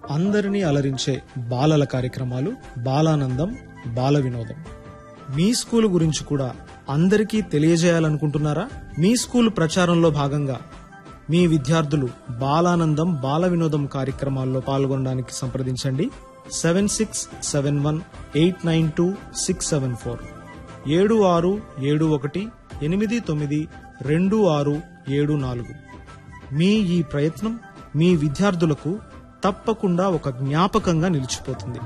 అందరినీ అలరించే బాలల కార్యక్రమాలు బాలానందం బాల వినోదం. మీ స్కూలు గురించి కూడా అందరికీ తెలియజేయాలనుకుంటున్నారా? మీ స్కూలు ప్రచారంలో భాగంగా మీ విద్యార్థులు బాలానందం బాల వినోదం కార్యక్రమాల్లో పాల్గొనడానికి సంప్రదించండి. 7671892674 7671892674. మీ ఈ ప్రయత్నం మీ విద్యార్థులకు తప్పకుండా ఒక జ్ఞాపకంగా నిలిచిపోతుంది.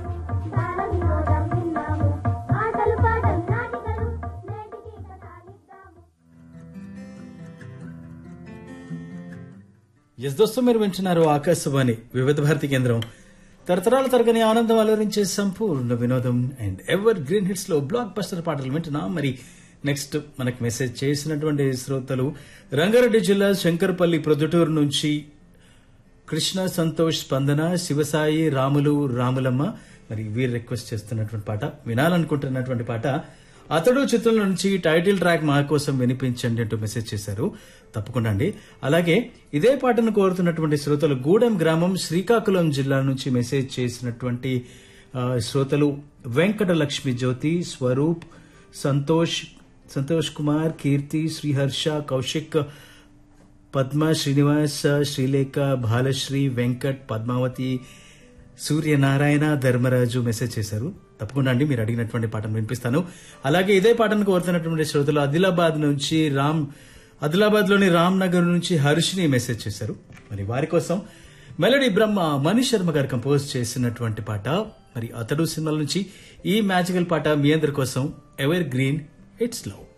ఎస్ దోస్తు, మీరు వింటున్నారు ఆకాశవాణి వివిధ భారతి కేంద్రం. తరతరాల తరగని ఆనందం అలరించే సంపూర్ణ వినోదం అండ్ ఎవర్ గ్రీన్ హిట్స్ లో బ్లాక్ బస్టర్ పాటలు వింటున్నాం. మరి నెక్స్ట్ మనకు మెసేజ్ చేసినటువంటి శ్రోతలు రంగారెడ్డి జిల్లా శంకర్పల్లి ప్రొద్దుటూరు నుంచి కృష్ణ, సంతోష్, స్పందన, శివసాయి, రాములు, రాములమ్మ. మరి వీరు రిక్వెస్ట్ చేస్తున్నటువంటి పాట, వినాలనుకుంటున్నటువంటి పాట అతడు చిత్రం నుంచి టైటిల్ ట్రాక్ మా కోసం వినిపించండి అంటూ మెసేజ్ చేశారు. తప్పకుండా అండి. అలాగే ఇదే పాటను కోరుతున్నటువంటి శ్రోతలు గూడెం గ్రామం శ్రీకాకుళం జిల్లా నుంచి మెసేజ్ చేసినటువంటి శ్రోతలు వెంకట లక్ష్మి జ్యోతి, స్వరూప్, సంతోష్ కుమార్, కీర్తి, శ్రీహర్ష, కౌశిక్, పద్మ, శ్రీనివాస్, శ్రీలేఖ, భాలశ్రీ, వెంకట్, పద్మావతి, సూర్యనారాయణ, ధర్మరాజు మెసేజ్ చేశారు. తప్పకుండా అండి, మీరు అడిగినటువంటి పాటను వినిపిస్తాను. అలాగే ఇదే పాటను కోరుతున్నటువంటి శ్రోతలు ఆదిలాబాద్ లోని రామ్ నగర్ నుంచి హర్షిని మెసేజ్ చేశారు. మరి వారి కోసం మెలడీ బ్రహ్మ మనీష్ శర్మ గారు కంపోజ్ చేసినటువంటి పాట, మరి అతడు సినిమాల నుంచి ఈ మ్యాజికల్ పాట మీ అందరి కోసం ఎవర్ గ్రీన్ హిట్స్ లో.